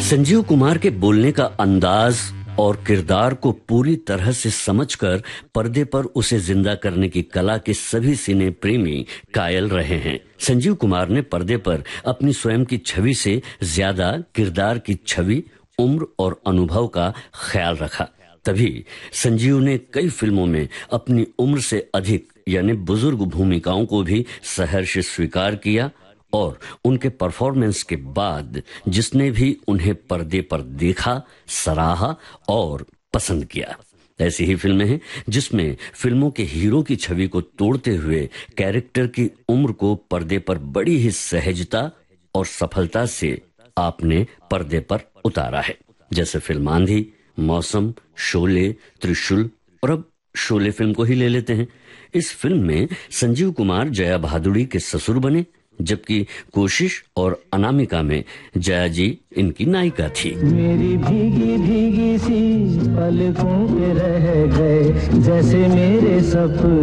संजीव कुमार के बोलने का अंदाज और किरदार को पूरी तरह से समझकर पर्दे पर उसे जिंदा करने की कला के सभी सिने प्रेमी कायल रहे हैं। संजीव कुमार ने पर्दे पर अपनी स्वयं की छवि से ज्यादा किरदार की छवि, उम्र और अनुभव का ख्याल रखा। तभी संजीव ने कई फिल्मों में अपनी उम्र से अधिक यानी बुजुर्ग भूमिकाओं को भी सहर्ष स्वीकार किया और उनके परफॉर्मेंस के बाद जिसने भी उन्हें पर्दे पर देखा, सराहा और पसंद किया। ऐसी ही फिल्में हैं जिसमें फिल्मों के हीरो की छवि को तोड़ते हुए कैरेक्टर की उम्र को पर्दे पर बड़ी ही सहजता और सफलता से आपने पर्दे पर उतारा है। जैसे फिल्म आंधी, मौसम, शोले, त्रिशूल और अब शोले फिल्म को ही ले लेते हैं। इस फिल्म में संजीव कुमार जया भादुड़ी के ससुर बने, जबकि कोशिश और अनामिका में जया जी इनकी नायिका थी। मेरी भीगी भीगी सी पलकों पे रह गए जैसे मेरे सपने।